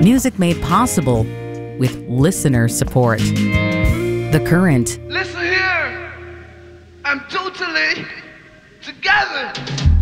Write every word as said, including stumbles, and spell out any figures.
Music made possible with listener support. The Current. Listen here, I'm totally together.